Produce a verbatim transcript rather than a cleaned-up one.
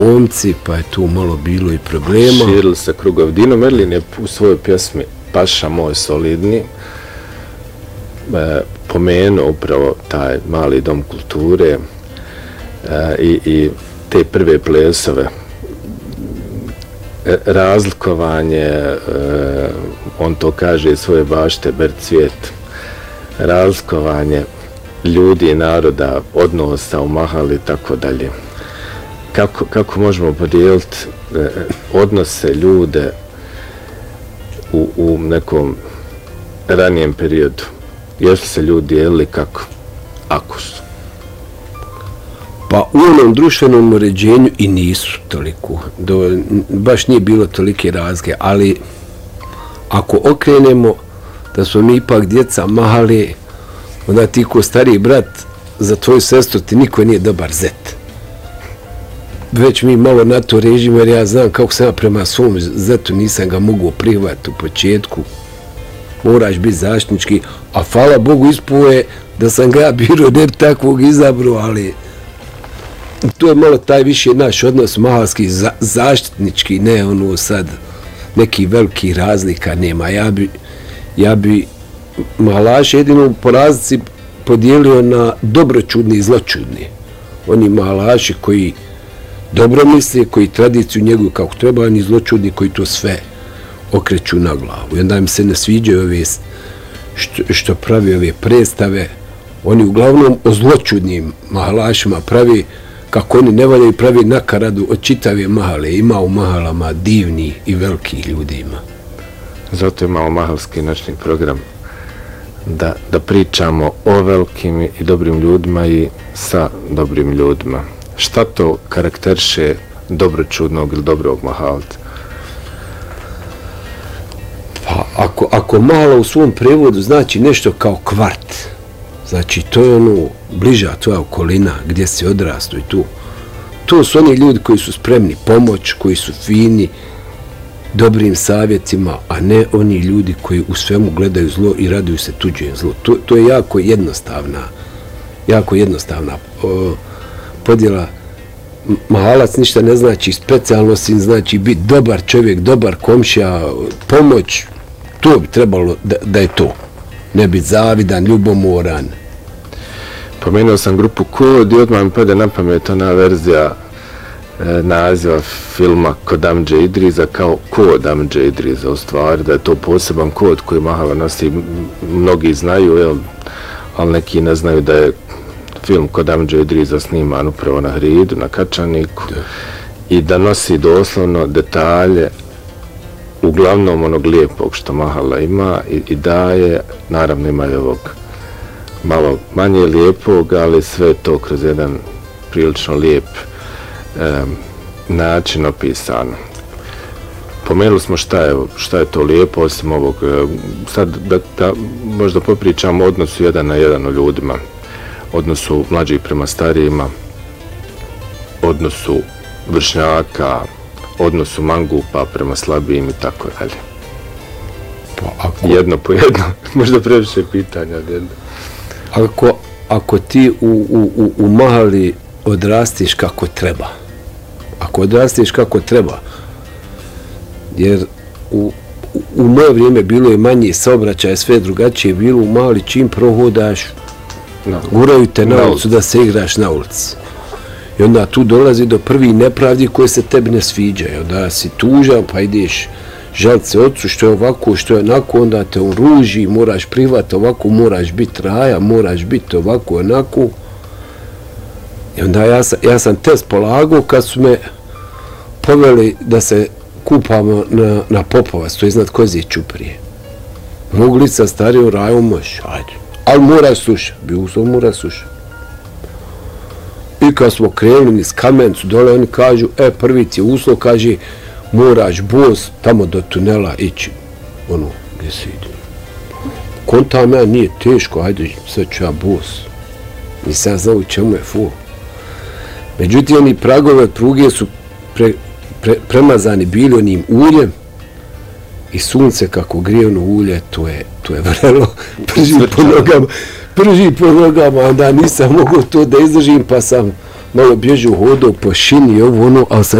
omci, pa je tu malo bilo i problema. Širili se krugovi. Dino Merlin je u svojoj pjesmi Paša moj solidni e, pomenuo upravo taj mali dom kulture e, i, i te prve plesove. E, razlikovanje, e, on to kaže svoje bašte ber cvijet, razlikovanje ljudi i naroda, odnosa u mahali i tako dalje. Kako, kako možemo podijeliti e, odnose ljude u, u nekom ranijem periodu? Jesu se ljudi dijelili kako? Ako su. Pa u onom društvenom uređenju i nisu toliko. Do, baš nije bilo tolike razlike, ali ako okrenemo da smo mi ipak djeca mahali, onda ti ko stariji brat za tvoju sestru ti niko nije dobar zet. Već mi malo na to režimo, jer ja znam kako sam ja prema svom zetu nisam ga mogu prihvatiti u početku. Moraš biti zaštitnički, a hvala Bogu ispuje da sam ga birao, ne bi takvog izabrao, ali to je malo taj više naš odnos mahalski, za, zaštitnički, ne ono sad neki veliki razlika nema. Ja bi, ja bi mahalaš jedino po razlici podijelio na dobročudni i zločudni. Oni mahalaši koji dobro misle, koji tradiciju njeguju kako treba, oni zločudni koji to sve okreću na glavu. I onda im se ne sviđaju ove što, što pravi ove predstave. Oni uglavnom o zločudnim mahalašima pravi kako oni ne valjaju pravi nakaradu od čitave mahale. Ima u mahalama divni i veliki ljudi ima. Zato imamo mahalski noćni program. Da, da pričamo o velikim i dobrim ljudima i sa dobrim ljudima. Šta to karakteriše dobročudnog ili dobrog mahalta? Pa ako, ako mahal u svom prevodu znači nešto kao kvart, znači to je ono bliža tvoja okolina gdje se odrastu i tu. To su oni ljudi koji su spremni pomoć, koji su fini, dobrim savjetima, a ne oni ljudi koji u svemu gledaju zlo i raduju se tuđem zlo. To, to je jako jednostavna, jako jednostavna o, podjela. Mahalac ništa ne znači specijalno, sin znači biti dobar čovjek, dobar komšija, pomoć, to bi trebalo da, da je to. Ne biti zavidan, ljubomoran. Pomenuo sam grupu Kod i odmah mi pade na pamet ona verzija e, naziva filma Kod Amdže Idriza kao Kod Amdže Idriza, u stvari da je to poseban kod koji mahala nosi, mnogi znaju, jel, ali neki ne znaju da je film Kod Amdže Idriza sniman upravo na Hridu, na Kačaniku, da. I da nosi doslovno detalje uglavnom onog lijepog što mahala ima i, i daje, naravno ima i ovog malo manje lijepog, ali sve to kroz jedan prilično lijep e, način opisano. Pomenuli smo šta je, šta je to lijepo osim ovog, e, sad da, da možda popričamo o odnosu jedan na jedan o ljudima, odnosu mlađih prema starijima, odnosu vršnjaka, odnosu mangupa prema slabijim i tako dalje. Pa ako... Jedno po jedno, možda previše pitanja. Ako, ako ti u, u, u mahali odrastiš kako treba, ako odrastiš kako treba, jer u, u, u moje vrijeme bilo je manje saobraćaja, sve drugačije bilo u mahali, čim prohodaš, no. Guraju te na, na ulicu da se igraš na ulici. I onda tu dolazi do prvi nepravdi koje se tebi ne sviđaju. Da si tužan pa ideš žaliti se ocu što je ovako, što je onako, onda te on ruži, moraš prihvatiti ovako, moraš biti raja, moraš biti ovako, onako. I onda ja sam, ja sam test polagao kad su me poveli da se kupamo na, na Popovac, to je iznad Kozije Ćuprije. Mogu li sa starijom rajom možeš, ajde. Ali moraš slušati, bi uzao moraš slušati. I kad smo krenuli niz Kamencu, dole oni kažu, e, prvi ti je uslov, kaže, moraš bos tamo do tunela ići, ono, gdje se ide. Kontam ja, nije teško, ajde, sad ću ja bos. Nisam znao u čemu je ful. Međutim, oni pragove od pruge su pre, pre, premazani bili onim uljem i sunce kako grijevno ulje, to je, to je vrelo, prži po nogama, prži po nogama, onda nisam mogao to da izdržim, pa sam malo bježu hodao po šini, ovo ono, ali sad